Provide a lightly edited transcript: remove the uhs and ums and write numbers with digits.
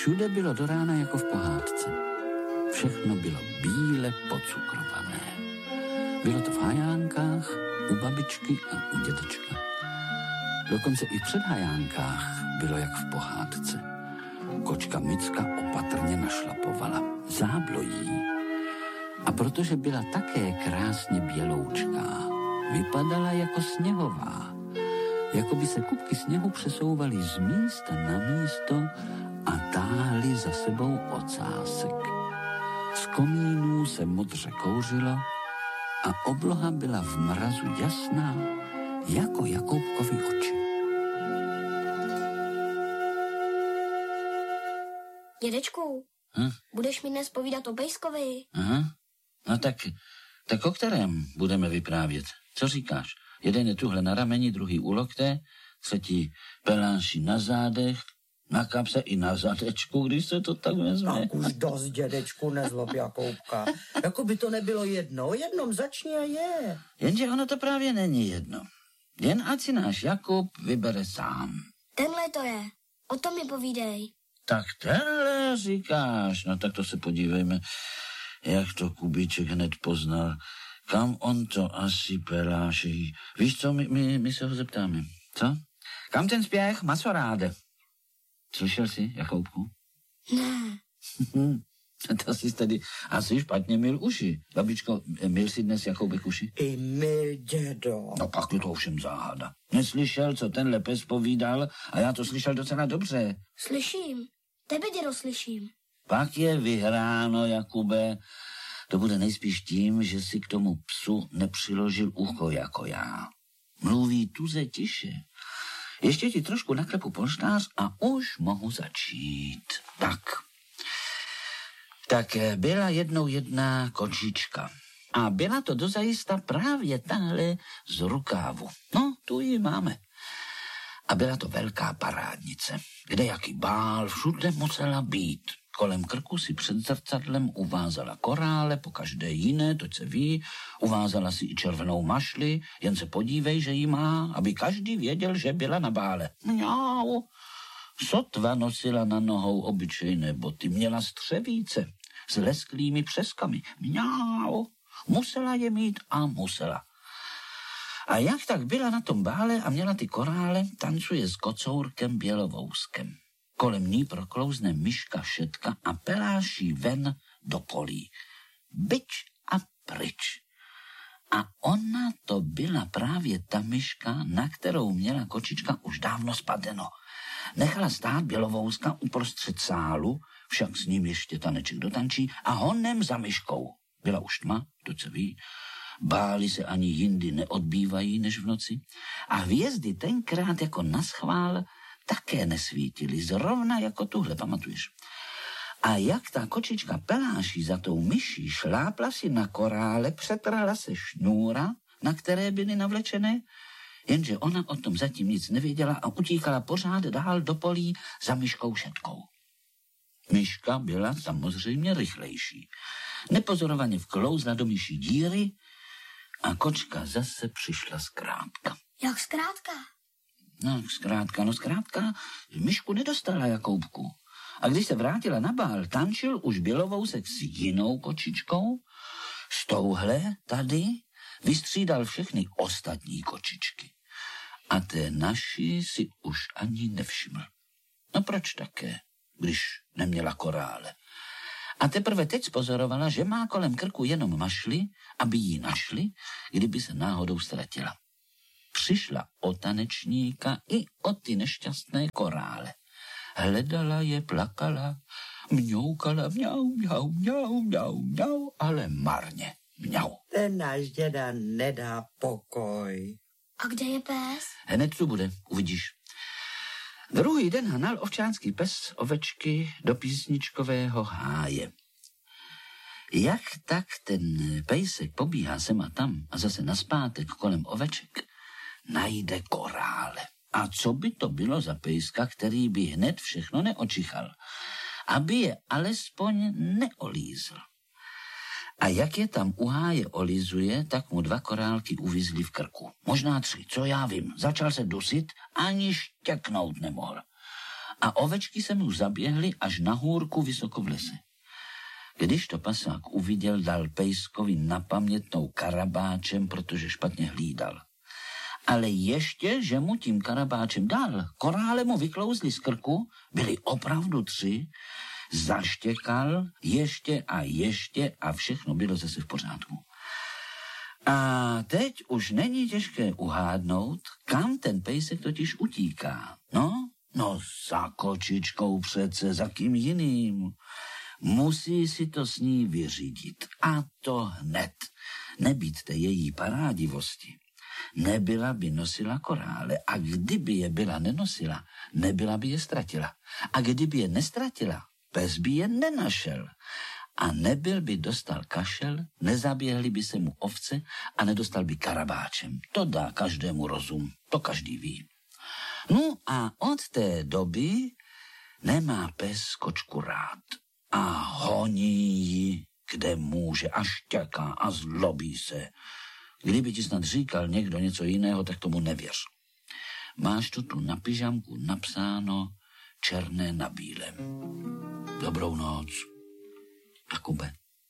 Všude bylo do rána jako v pohádce. Všechno bylo bíle pocukrované. Bylo to v hajánkách, u babičky a u dědečka. Dokonce i v předhajánkách bylo jak v pohádce. Kočka Micka opatrně našlapovala. Záblo jí. A protože byla také krásně běloučká, vypadala jako sněhová. Jako by se kupky sněhu přesouvaly z místa na místo a táhly za sebou ocásek. Z komínů se modře kouřilo a obloha byla v mrazu jasná, jako Jakoubkovy oči. Dědečku, budeš mi dnes povídat o pejskovi? Aha, no tak o kterém budeme vyprávět? Co říkáš? Jeden je tuhle na rameni, druhý u lokte, třetí peláši na zádech, na kapse i na zadečku, když se to tak vezme. Tak už dost, dědečku, nezlob Jakoubka. Jako by to nebylo jedno, jednom začni a je. Jenže ono to právě není jedno. Jen ať si náš Jakub vybere sám. Tenhle to je, o tom mi povídej. Tak tenhle říkáš, no tak to se podívejme, jak to Kubíček hned poznal. Kam on to asi peláší? Víš co, my se ho zeptáme. Co? Kam ten spěch, masoráde? Slyšel jsi, Jakoubku? Ne. To jsi tedy asi špatně myl uši. Babičko, myl si dnes Jakoubek uši? I myl, dědo. No pak je to ovšem záhada. Neslyšel, co tenhle pes povídal a já to slyšel docela dobře. Slyším. Tebe, dědo, slyším. Pak je vyhráno, Jakube. To bude nejspíš tím, že si k tomu psu nepřiložil ucho jako já. Mluví tuze tiše. Ještě ti trošku naklepu polštář a už mohu začít. Tak byla jednou jedna kočička. A byla to dozajista právě tahle z rukávu. No, tu ji máme. A byla to velká parádnice, kde jaký bál všude musela být. Kolem krku si před zrcadlem uvázala korále, po každé jiné, to se ví, uvázala si i červenou mašli, jen se podívej, že jí má, aby každý věděl, že byla na bále. Mňau. Sotva nosila na nohou obyčejné boty, měla střevíce s lesklými přeskami. Mňau. Musela je mít a musela. A jak tak byla na tom bále a měla ty korále, tancuje s kocourkem bělovouskem. Kolem ní proklouzne myška šetka a peláší ven do polí. Byč a pryč. A ona to byla právě ta myška, na kterou měla kočička už dávno spadeno. Nechala stát bělovouska uprostřed sálu, však s ním ještě taneček dotančí a honem za myškou. Byla už tma, to se ví. Báli se ani jindy neodbývají než v noci. A hvězdy tenkrát jako naschvál také nesvítily, zrovna jako tuhle, pamatuješ? A jak ta kočička peláší za tou myší šlápla si na korále, přetrhla se šňůra, na které byly navlečené, jenže ona o tom zatím nic nevěděla a utíkala pořád dál do polí za myškou šetkou. Myška byla samozřejmě rychlejší. Nepozorovaně vklouzla do myší díry a kočka zase přišla zkrátka. Jak zkrátka? No zkrátka, myšku nedostala Jakoubku. A když se vrátila na bál, tančil už bělovousek s jinou kočičkou, s touhle tady vystřídal všechny ostatní kočičky. A té naší si už ani nevšiml. No proč také, když neměla korále? A teprve teď spozorovala, že má kolem krku jenom mašli, aby ji našli, kdyby se náhodou ztratila. Přišla o tanečníka i o ty nešťastné korále. Hledala je, plakala, mňoukala, mňau, mňau, mňau, mňau, mňau, ale marně, mňau. Ten náš děda nedá pokoj. A kde je pes? Hned tu bude, uvidíš. Druhý den hnal ovčánský pes ovečky do písničkového háje. Jak tak ten pejsek pobíhá sem a tam a zase naspátek kolem oveček, najde korále. A co by to bylo za pejska, který by hned všechno neočichal, aby je alespoň neolízl. A jak je tam u háje olizuje, tak mu 2 korálky uvízly v krku. Možná 3, co já vím. Začal se dusit, ani štěknout nemohl. a ovečky se mu zaběhly až na hůrku vysoko v lese. Když to pasák uviděl, dal pejskovi na pamětnou karabáčem, protože špatně hlídal. Ale ještě, že mu tím karabáčem dal, korále mu vyklouzli z krku, byli opravdu 3, zaštěkal ještě a všechno bylo zase v pořádku. A teď už není těžké uhádnout, kam ten pejsek totiž utíká. No za kočičkou přece, za kým jiným. Musí si to s ní vyřídit. A to hned. Nebýt její parádivosti. Nebyla by nosila korále a kdyby je byla nenosila, nebyla by je ztratila. A kdyby je nestratila, pes by je nenašel. A nebyl by dostal kašel, nezaběhly by se mu ovce a nedostal by karabáčem. To dá každému rozum, to každý ví. No a od té doby nemá pes kočku rád a honí ji, kde může, a štěká a zlobí se. Kdyby ti snad říkal někdo něco jiného, tak tomu nevěř. Máš to tu na pyžamku napsáno černé na bílém. Dobrou noc, Jakube.